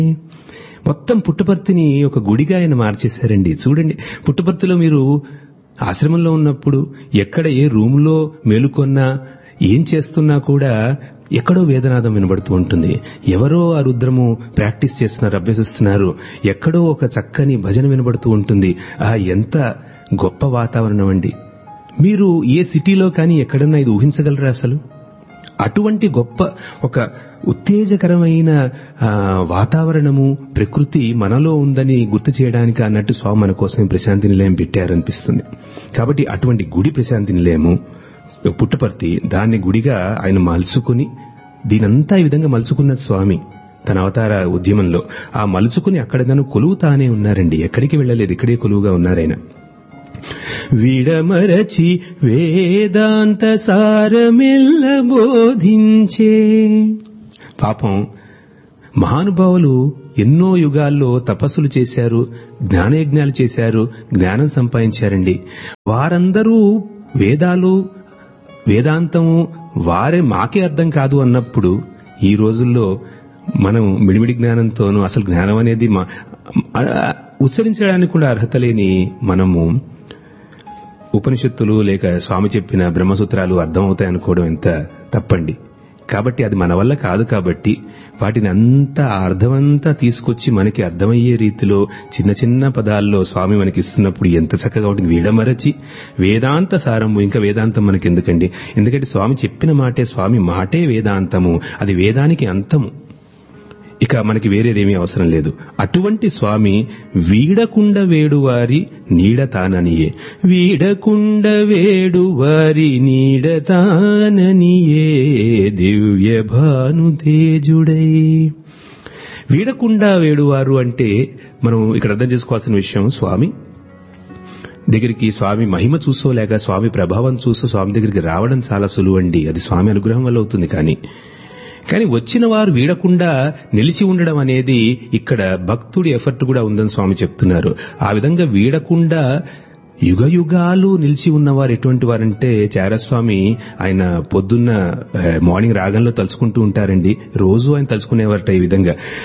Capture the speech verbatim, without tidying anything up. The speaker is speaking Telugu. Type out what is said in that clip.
మొత్తం పుట్టపర్తిని ఒక గుడిగా ఆయన మార్చేశారండి. చూడండి, పుట్టపర్తిలో మీరు ఆశ్రమంలో ఉన్నప్పుడు ఎక్కడ ఏ రూమ్లో మేలుకొన్నా ఏం చేస్తున్నా కూడా ఎక్కడో వేదనాదం వినబడుతూ ఉంటుంది. ఎవరో ఆ రుద్రము ప్రాక్టీస్ చేస్తున్నారు, అభ్యసిస్తున్నారు. ఎక్కడో ఒక చక్కని భజన వినబడుతూ ఉంటుంది. ఆ ఎంత గొప్ప వాతావరణం అండి. మీరు ఏ సిటీలో కానీ ఎక్కడన్నా ఇది ఊహించగలరా అసలు? అటువంటి గొప్ప ఒక ఉత్తేజకరమైన వాతావరణము, ప్రకృతి మనలో ఉందని గుర్తు చేయడానికి అన్నట్టు స్వామి మన కోసం ప్రశాంతి నిలయం పెట్టారనిపిస్తుంది. కాబట్టి అటువంటి గుడి ప్రశాంతి నిలయము పుట్టపర్తి, దాన్ని గుడిగా ఆయన మలుచుకుని, దీనంతా ఈ విధంగా మలుచుకున్న స్వామి తన అవతార ఉద్యమంలో ఆ మలుచుకుని అక్కడ తను కొలువుతానే ఉన్నారండి. ఎక్కడికి వెళ్ళలేదు, ఇక్కడే కొలువుగా ఉన్నారాయన. విడమరచి వేదాంత సారమెల్ల బోధించే. పాపం మహానుభావులు ఎన్నో యుగాల్లో తపస్సులు చేశారు, జ్ఞానయజ్ఞాలు చేశారు, జ్ఞానం సంపాదించారండి. వారందరూ వేదాలు, వేదాంతము వారే మాకే అర్థం కాదు అన్నప్పుడు, ఈ రోజుల్లో మనం మిడిమిడి జ్ఞానంతోనూ అసలు జ్ఞానం అనేది ఉచ్చరించడానికి కూడా అర్హత లేని మనము ఉపనిషత్తులు లేక స్వామి చెప్పిన బ్రహ్మసూత్రాలు అర్థమవుతాయనుకోవడం ఎంత తప్పండి. కాబట్టి అది మన వల్ల కాదు. కాబట్టి వాటిని అంతా అర్థమంతా తీసుకొచ్చి మనకి అర్థమయ్యే రీతిలో చిన్న చిన్న పదాల్లో స్వామి మనకి ఇస్తున్నప్పుడు ఎంత చక్కగా ఉంటుంది. వీడమరచి వేదాంత సారము. ఇంకా వేదాంతం మనకి ఎందుకండి? ఎందుకంటే స్వామి చెప్పిన మాటే, స్వామి మాటే వేదాంతము. అది వేదానికి అంతము. ఇక మనకి వేరేదేమీ అవసరం లేదు. అటువంటి స్వామి వీడకుండ వేడువారి నీడ తాననియే. వీడకుండ వేడువారి నీడ తాననియే దివ్య భానుతేజుడై. వీడకుండా వేడువారు అంటే మనం ఇక్కడ అర్థం చేసుకోవాల్సిన విషయం, స్వామి దగ్గరికి, స్వామి మహిమ చూసో లేక స్వామి ప్రభావం చూసో స్వామి దగ్గరికి రావడం చాలా సులువండి. అది స్వామి అనుగ్రహం వల్ల అవుతుంది. కానీ కానీ వచ్చిన వారు వీడకుండా నిలిచి ఉండడం అనేది ఇక్కడ భక్తుడి ఎఫర్ట్ కూడా ఉందని స్వామి చెప్తున్నారు. ఆ విధంగా వీడకుండా యుగ యుగాలు నిలిచి ఉన్నవారు ఎటువంటి వారంటే, చారస్వామి ఆయన పొద్దున్న మార్నింగ్ రాగంలో తలుచుకుంటూ ఉంటారండి. రోజు ఆయన తలుచుకునేవారట ఈ విధంగా.